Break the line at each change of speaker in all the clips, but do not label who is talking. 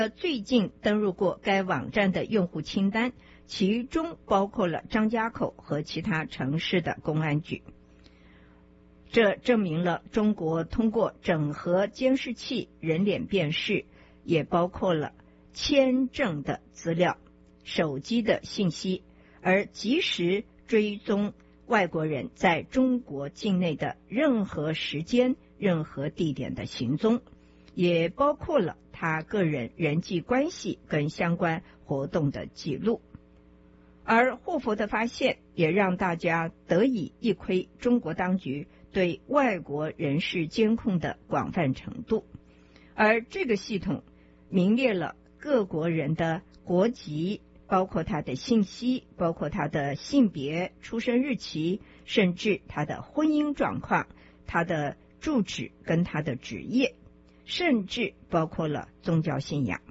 最近登入过该网站的用户清单，其中包括了张家口和其他城市的公安局。这证明了中国通过整合监视器、人脸辨识，也包括了签证的资料、手机的信息，而及时追踪外国人在中国境内的任何时间、任何地点的行踪，也包括了他个人人际关系跟相关活动的记录。而霍佛的发现也让大家得以一窥中国当局对外国人士监控的广泛程度，而这个系统名列了各国人的国籍，包括他的信息，包括他的性别、出生日期，甚至他的婚姻状况、他的住址跟他的职业，甚至包括了宗教信仰。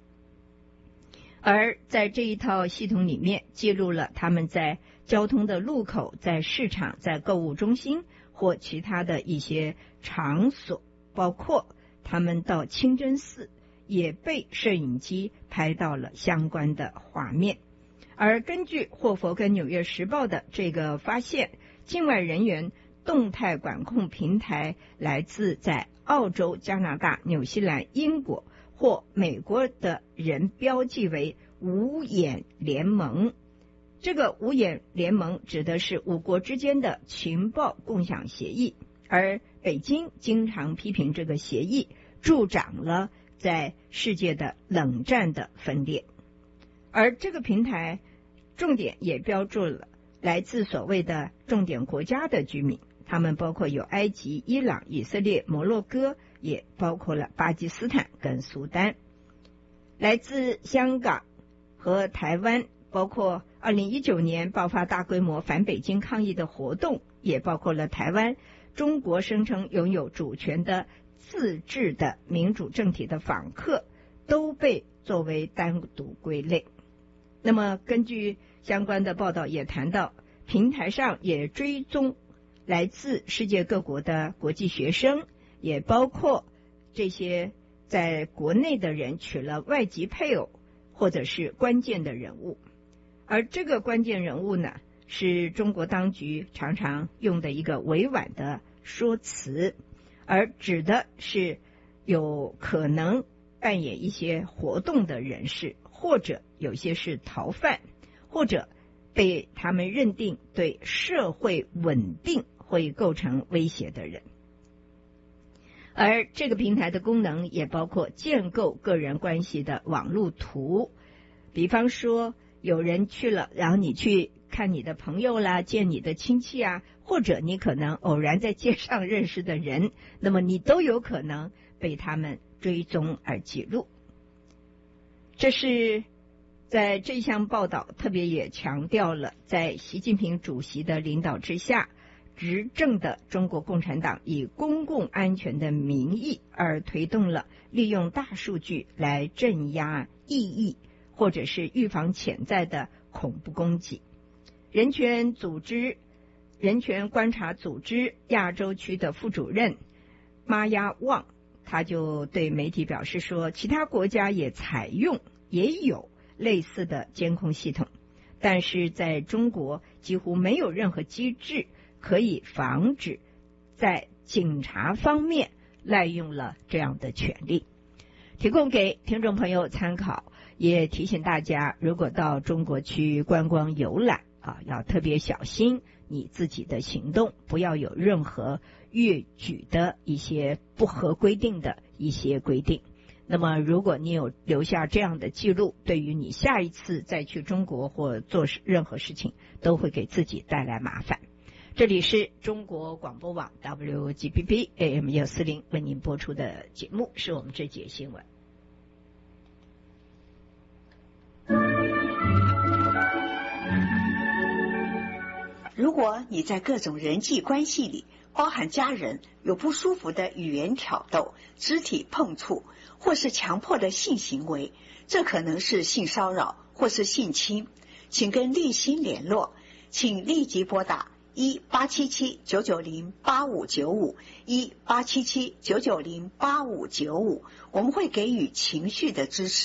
而在这一套系统里面，记录了他们在交通的路口、在市场、在购物中心或其他的一些场所，包括他们到清真寺也被摄影机拍到了相关的画面。而根据霍佛跟纽约时报的这个发现，境外人员动态管控平台来自在澳洲、加拿大、纽西兰、英国或美国的人标记为五眼联盟。这个五眼联盟指的是5国之间的情报共享协议，而北京经常批评这个协议助长了在世界的冷战的分裂。而这个平台重点也标注了来自所谓的重点国家的居民，他们包括有埃及、伊朗、以色列、摩洛哥，也包括了巴基斯坦跟苏丹。来自香港和台湾，包括2019年爆发大规模反北京抗议的活动，也包括了台湾中国声称拥有主权的自治的民主政体的访客，都被作为单独归类。那么根据相关的报道也谈到，平台上也追踪来自世界各国的国际学生，也包括这些在国内的人娶了外籍配偶或者是关键的人物。而这个关键人物呢，是中国当局常常用的一个委婉的说辞，而指的是有可能扮演一些活动的人士，或者有些是逃犯，或者被他们认定对社会稳定会构成威胁的人。而这个平台的功能也包括建构个人关系的网路图，比方说有人去了，然后你去看你的朋友啦，见你的亲戚啊，或者你可能偶然在街上认识的人，那么你都有可能被他们追踪而记录。这是在这项报道特别也强调了，在习近平主席的领导之下，执政的中国共产党以公共安全的名义而推动了利用大数据来镇压异议或者是预防潜在的恐怖攻击。人权观察组织亚洲区的副主任玛亚旺，他就对媒体表示说，其他国家也有类似的监控系统，但是在中国几乎没有任何机制可以防止在警察方面滥用了这样的权利。提供给听众朋友参考，也提醒大家，如果到中国去观光游览要特别小心你自己的行动，不要有任何越矩的一些不合规定的一些规定。那么如果你有留下这样的记录，对于你下一次再去中国或做任何事情，都会给自己带来麻烦。这里是中国广播网 WGBB AM 140为您播出的节目，是我们这节新闻。
如果你在各种人际关系里，包含家人，有不舒服的语言挑逗、肢体碰触或是强迫的性行为，这可能是性骚扰或是性侵，请跟立新联络，请立即拨打1-877-990-8595 1-877-990-8595，我们会给予情绪的支持。